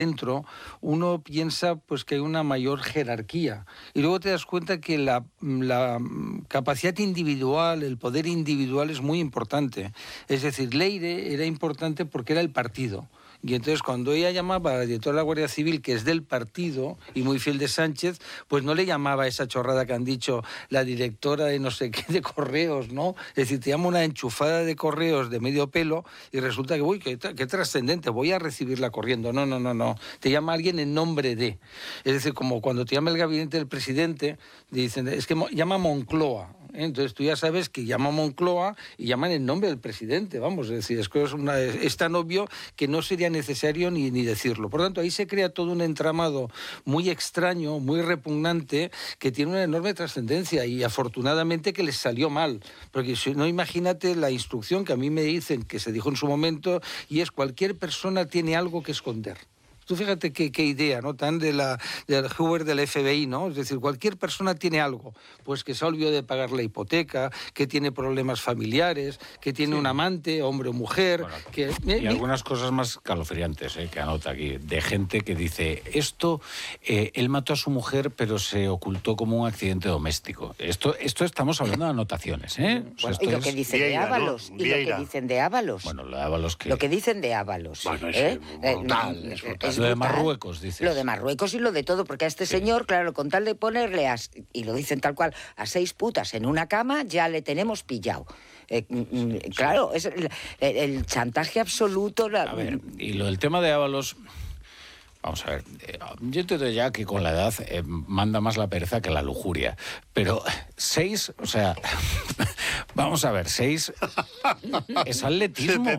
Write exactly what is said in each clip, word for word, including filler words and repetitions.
dentro, uno piensa pues que hay una mayor jerarquía y luego te das cuenta que la, la capacidad individual, el poder individual es muy importante. Es decir, Leire era importante porque era el partido. Y entonces cuando ella llamaba a la directora de la Guardia Civil, que es del partido y muy fiel de Sánchez, pues no le llamaba esa chorrada que han dicho la directora de no sé qué de Correos, ¿no? Es decir, te llama una enchufada de Correos de medio pelo y resulta que, uy, qué, qué trascendente, voy a recibirla corriendo. No, no, no, no. Te llama alguien en nombre de. Es decir, como cuando te llama el gabinete del presidente, dicen, es que llama Moncloa. Entonces tú ya sabes que llama Moncloa y llaman en nombre del presidente, vamos, es decir, es, que es, una, es tan obvio que no sería necesario ni, ni decirlo. Por lo tanto, ahí se crea todo un entramado muy extraño, muy repugnante, que tiene una enorme trascendencia y afortunadamente que les salió mal, porque si no, imagínate la instrucción que a mí me dicen, que se dijo en su momento, y es cualquier persona tiene algo que esconder. Tú fíjate qué, qué idea, ¿no? Tan de la, del Hoover del F B I, ¿no? Es decir, cualquier persona tiene algo, pues que se ha olvidado de pagar la hipoteca, que tiene problemas familiares, que tiene sí. un amante, hombre o mujer... Bueno, que, y mi... algunas cosas más calofriantes, ¿eh? Que anota aquí, de gente que dice, esto, eh, él mató a su mujer, pero se ocultó como un accidente doméstico. Esto, esto estamos hablando de anotaciones, ¿eh? O sea, bueno, y lo que dicen Vieira, de Ábalos, ¿no? y lo que dicen de Ábalos. Bueno, lo de Ábalos que... Lo que dicen de Ábalos. Bueno, es ¿eh? brutal, eh, es brutal. Es lo de brutal. Marruecos, dices. Lo de Marruecos y lo de todo, porque a este sí. señor, claro, con tal de ponerle, a, y lo dicen tal cual, a seis putas en una cama, ya le tenemos pillado. Eh, sí. Claro, es el, el chantaje absoluto. La... A ver, y lo del tema de Ábalos... Vamos a ver, eh, yo entiendo ya que con la edad eh, manda más la pereza que la lujuria, pero seis, o sea, vamos a ver, seis es atletismo.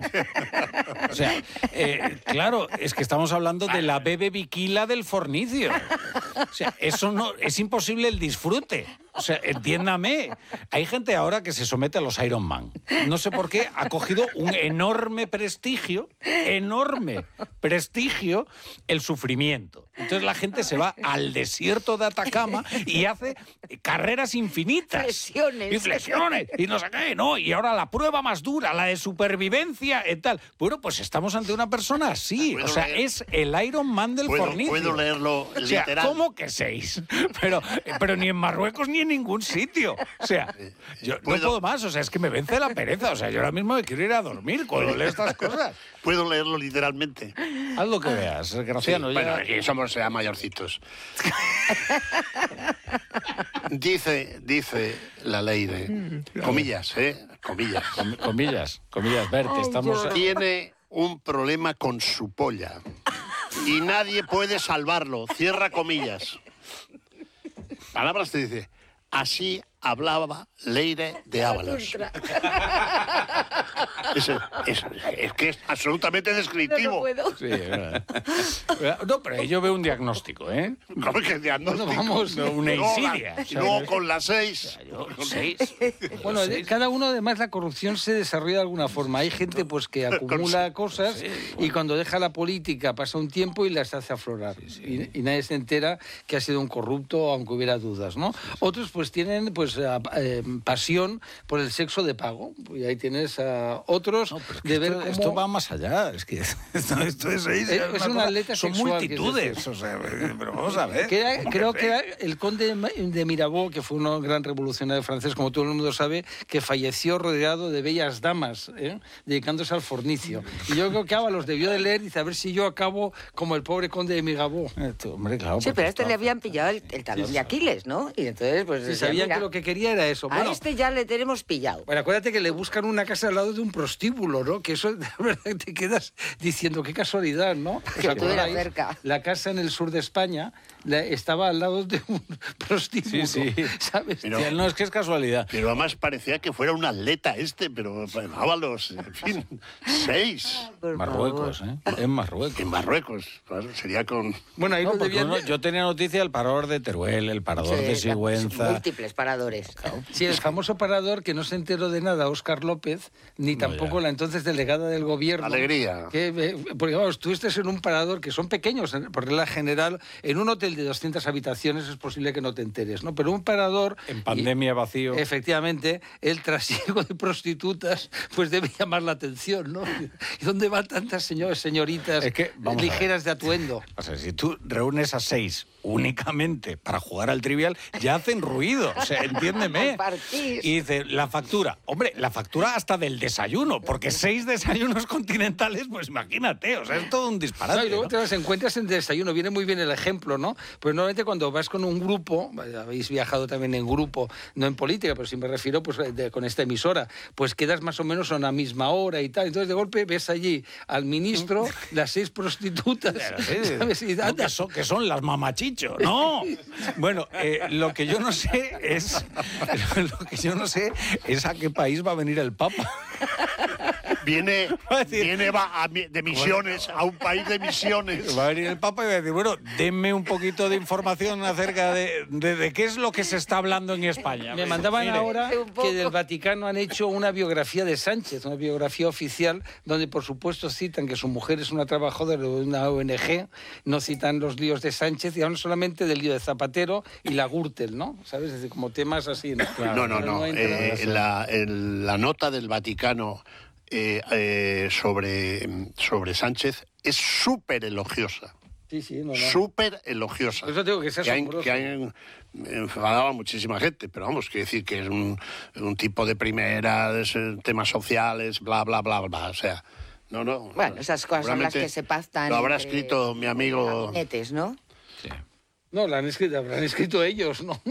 O sea, eh, claro, es que estamos hablando de la bebe biquila del fornicio. O sea, eso no, es imposible el disfrute. O sea, entiéndame, hay gente ahora que se somete a los Ironman. No sé por qué ha cogido un enorme prestigio, enorme prestigio, el sufrimiento. Entonces la gente se va al desierto de Atacama y hace carreras infinitas. Flexiones. Y flexiones. Y no sé qué, ¿no? Y ahora la prueba más dura, la de supervivencia y tal. Bueno, pues estamos ante una persona así. O sea, leer? Es el Ironman del ¿Puedo, fornicio. Puedo leerlo literal. O sea, ¿cómo que seis? Pero, pero ni en Marruecos ni en ningún sitio. O sea, yo no puedo más. O sea, es que me vence la pereza. O sea, yo ahora mismo me quiero ir a dormir cuando leo estas cosas. Puedo leerlo literalmente. Haz lo que veas, Graciano. Sí, ya... Bueno, aquí somos ya mayorcitos. dice, dice la ley de... Comillas, ¿eh? Comillas. Com comillas, comillas. Verte, estamos... Tiene un problema con su polla. Y nadie puede salvarlo. Cierra comillas. Palabras te dice... Así hablaba Leire de Ábalos. Es, es, es que es absolutamente descriptivo. No, no puedo. Sí, es verdad. No, pero yo veo un diagnóstico, ¿eh? ¿Cómo que diagnóstico? No, vamos, no, una insidia. No, no, con las seis. Yo, seis. Bueno, seis. cada uno además la corrupción se desarrolla de alguna forma. Hay gente pues que acumula cosas sí, bueno. y cuando deja la política pasa un tiempo y las hace aflorar. Sí, sí. Y, y nadie se entera que ha sido un corrupto, aunque hubiera dudas, ¿no? Otros pues tienen pues eh, pasión por el sexo de pago. Y ahí tienes a otros no, es que de esto, ver cómo... esto va más allá. Es que esto, esto es, es, es, es una atleta son sexual, multitudes. Es o sea, pero vamos a ver. Que era, creo que era el conde de Mirabeau, que fue un gran revolucionario francés, como todo el mundo sabe, que falleció rodeado de bellas damas, ¿eh? dedicándose al fornicio. Y yo creo que Ábalos debió de leer y dice, a ver si yo acabo como el pobre conde de Mirabeau. Esto, hombre, claro, sí, pero a este le habían pillado el, el talón sí, de Aquiles, ¿no? Y entonces, pues... Sí, sabían mira, que lo que quería era eso. Bueno, a este ya le tenemos pillado. Bueno, acuérdate que le buscan una casa al lado de un prostíbulo, ¿no? Que eso, de verdad, te quedas diciendo, qué casualidad, ¿no? Que estuviera cerca. La casa en el sur de España la, estaba al lado de un prostíbulo, sí, sí. ¿sabes? Pero, sí, no, es que es casualidad. Pero además parecía que fuera un atleta este, pero bueno, Ábalos, en fin, seis. Por Marruecos, favor. ¿eh? En Marruecos. En Marruecos, claro, sería con... Bueno, ahí no, no debían... uno, yo tenía noticia del parador de Teruel, el parador sí, de Sigüenza... Múltiples paradores. Claro. Sí, el famoso parador que no se enteró de nada, Óscar López, ni tampoco no, la entonces delegada del gobierno. Alegría. Que, porque vamos, tú estés en un parador que son pequeños, por regla general, en un hotel hotel de doscientas habitaciones es posible que no te enteres, ¿no? Pero un parador... En pandemia y, vacío. Efectivamente, el trasiego de prostitutas pues debe llamar la atención, ¿no? ¿Y dónde van tantas señores, señoritas es que, ligeras de atuendo? O sea, si tú reúnes a seis únicamente para jugar al trivial, ya hacen ruido, o sea, entiéndeme. Y dice, la factura, hombre, la factura hasta del desayuno, porque seis desayunos continentales, pues imagínate, o sea, es todo un disparate. No, y luego ¿no? te las encuentras en desayuno, viene muy bien el ejemplo, ¿no? Pues normalmente cuando vas con un grupo, habéis viajado también en grupo, no en política, pero si me refiero pues de, con esta emisora, pues quedas más o menos a una misma hora y tal, entonces de golpe ves allí al ministro, las seis prostitutas, ¿sabes? Y, no, que, son, que son las mamachichas. No, bueno, eh, lo que yo no sé es lo que yo no sé es a qué país va a venir el Papa. Viene, Va a decir, viene va a, de misiones, bueno, a un país de misiones. Va a venir el Papa y va a decir, bueno, denme un poquito de información acerca de, de, de qué es lo que se está hablando en España. Me mandaban Mire. ahora que del Vaticano han hecho una biografía de Sánchez, una biografía oficial, donde por supuesto citan que su mujer es una trabajadora de una O N G, no citan los líos de Sánchez y hablan solamente del lío de Zapatero y la Gürtel, ¿no? ¿Sabes? Es decir, como temas así, ¿no? Claro, no, no, no. no eh, la, el, la nota del Vaticano eh, eh, sobre, sobre Sánchez es súper elogiosa. Sí, sí, no, no. Súper elogiosa. Por eso digo que es asombroso. Que hay, que hay enfadado a muchísima gente, pero vamos, quiere decir que es un, un tipo de primera, de temas sociales, bla, bla, bla, bla. O sea, no, no. Bueno, esas cosas son las que se pactan. Lo habrá escrito mi amigo. Gabinetes, ¿no? Sí. No, la han escrito, habrán escrito ellos, ¿no?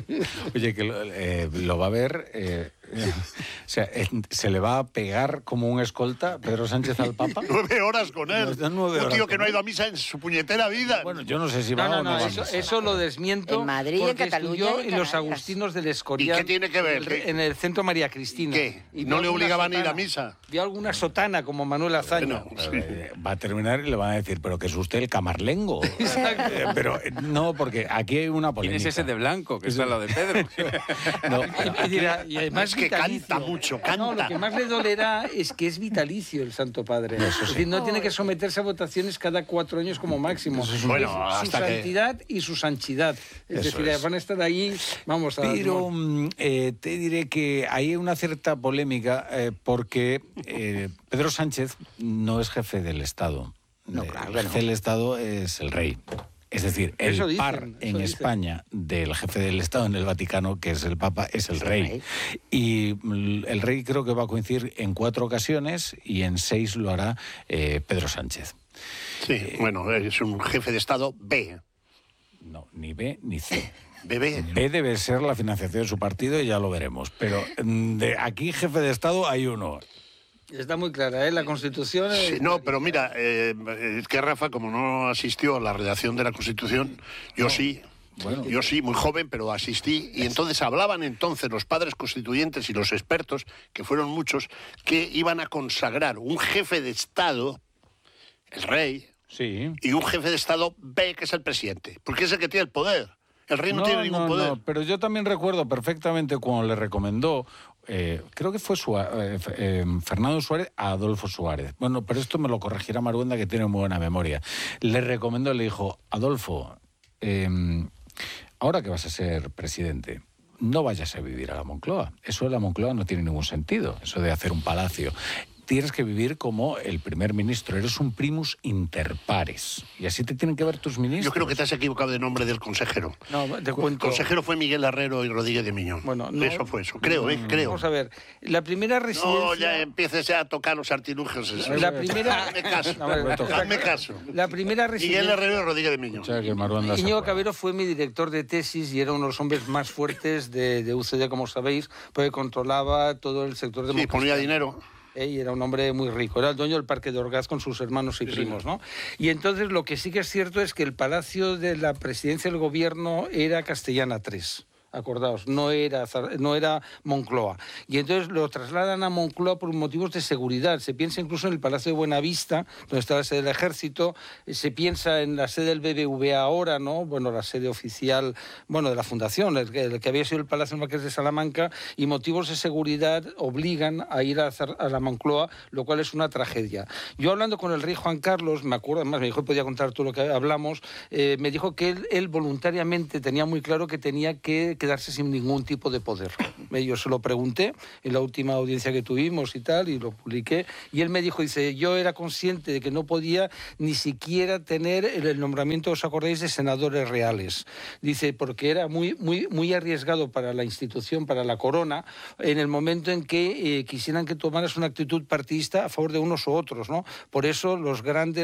Oye, que lo, eh, lo va a ver... Eh, eh, o sea, eh, ¿se le va a pegar como un escolta Pedro Sánchez al Papa? Nueve horas con él. No, nueve un horas tío que con no ha él. ido a misa en su puñetera vida. Bueno, yo no sé si va No, no, o no no, va a eso, misa. eso lo desmiento. En Madrid, en porque Cataluña estudió y en en los Canarias. Agustinos del Escorial. ¿Y qué tiene que ver? En el, ¿Qué? en el centro María Cristina. ¿Qué? Y ¿No vio le alguna obligaban a ir a sotana. misa? Vio alguna sotana como Manuel Azaña. Bueno, Pero, sí. eh, va a terminar y le van a decir, pero que es usted el camarlengo. Eh, pero eh, no, porque aquí hay una polémica. ¿Quién es ese de blanco que está al lado de Pedro? No, Y, y dirá, y además Es que vitalicio. canta mucho, canta. No, lo que más le dolerá es que es vitalicio el Santo Padre. Es decir, no tiene que someterse a votaciones cada cuatro años como máximo. Bueno, Es su hasta que- santidad y su sanchidad. Es Eso decir, es. van a estar ahí, vamos a... Pero mm, eh, te diré que hay una cierta polémica eh, porque eh, Pedro Sánchez no es jefe del Estado. No, Eh, claro el que jefe del Estado es el rey. Es decir, el Eso dicen, par eso en dicen. España del jefe del Estado en el Vaticano, que es el Papa, es el Es el rey. rey. Y mm, el rey creo que va a coincidir en cuatro ocasiones y en seis lo hará eh, Pedro Sánchez. Sí, bueno, es un jefe de Estado B. No, ni B ni C. Bebé. B debe ser la financiación de su partido y ya lo veremos. Pero mm, de aquí jefe de Estado hay uno. Está muy clara, ¿eh? La Constitución... es- Sí, no, pero mira, eh, es que Rafa, como no asistió a la redacción de la Constitución, yo sí. Bueno. Yo sí, muy joven, pero asistí. Y entonces hablaban entonces los padres constituyentes y los expertos, que fueron muchos, que iban a consagrar un jefe de Estado, el rey, Sí. y un jefe de Estado B, que es el presidente. Porque es el que tiene el poder. El rey no, tiene ningún no, poder. no, pero yo también recuerdo perfectamente cuando le recomendó, eh, creo que fue Sua- eh, F- eh, Fernando Suárez a Adolfo Suárez. Bueno, pero esto me lo corregirá Maruenda, que tiene muy buena memoria. Le recomendó, le dijo, Adolfo, eh, ahora que vas a ser presidente, no vayas a vivir a la Moncloa. Eso de la Moncloa no tiene ningún sentido, eso de hacer un palacio. Tienes que vivir como el primer ministro, eres un primus inter pares. Y así te tienen que ver tus ministros. Yo creo que te has equivocado de nombre del consejero. No, te El cuento... consejero fue Miguel Herrero y Rodríguez de Miñón. Bueno, no- Eso fue eso. Creo, ¿eh? Creo. Vamos a ver, la primera residencia... No, ya empieces ya a tocar los artilugios. esos. La primera... Hazme caso. A ver, Hazme caso. La primera Miguel residencia... Herrero y Rodríguez de Miñón. O sea, que Maruenda se Íñigo acuerda. Cabero fue mi director de tesis y era uno de los hombres más fuertes de, de U C D, como sabéis, porque controlaba todo el sector Sí, democrático. ponía dinero. Eh, y era un hombre muy rico, era el dueño del Parque de Orgaz con sus hermanos y primos, ¿no? Y entonces lo que sí que es cierto es que el palacio de la presidencia del gobierno era Castellana tres. acordaos, no era, no era Moncloa. Y entonces lo trasladan a Moncloa por motivos de seguridad. Se piensa incluso en el Palacio de Buenavista, donde está la sede del Ejército, se piensa en la sede del B B V A ahora, ¿no? Bueno, la sede oficial, bueno, de la Fundación, el que, el que había sido el Palacio Marqués de Salamanca, y motivos de seguridad obligan a ir a, a la Moncloa, lo cual es una tragedia. Yo hablando con el rey Juan Carlos, me acuerdo, además me dijo que podía contar todo lo que hablamos, eh, me dijo que él, él voluntariamente tenía muy claro que tenía que quedarse sin ningún tipo de poder. Yo se lo pregunté en la última audiencia que tuvimos y tal, y lo publiqué, y él me dijo, dice, yo era consciente de que no podía ni siquiera tener el nombramiento, ¿os acordáis?, de senadores reales. Dice, porque era muy, muy, muy arriesgado para la institución, para la corona, en el momento en que eh, quisieran que tomaras una actitud partidista a favor de unos u otros, ¿no? Por eso los grandes